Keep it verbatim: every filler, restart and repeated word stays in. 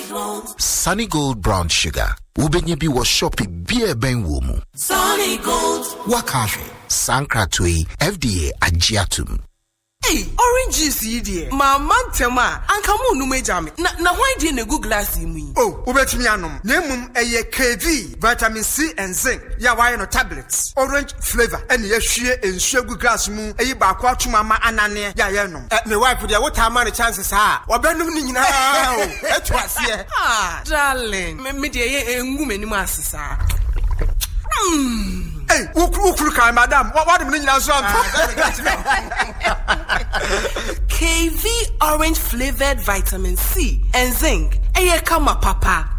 Sunny Gold Brown Sugar. Ubenye bi wa shopi beer ben womu. Sunny Gold. Wakafe. Sankratui F D A ajiatum. Hey, orange juice yi Mama tema anka mu nu mejame. Na na why dey na go glass mu? Oh, ubetimi anom. Na emum eye K V, vitamin C and zinc. Ya why no tablets. Orange flavor. Ene ye hwie enhwie gu glass mu. Eyi ba kwa twuma ma anane ya ye nom. Eh, me wife dey what am the chances ha? Obenum ni nyina o. Etu ase. Ah, darling. Me me dey ye engu manim asesa. Hmm. Hey, ukru ukru kai madam. What what me nyina so am. K V orange flavored vitamin C and zinc. Eye kama papa.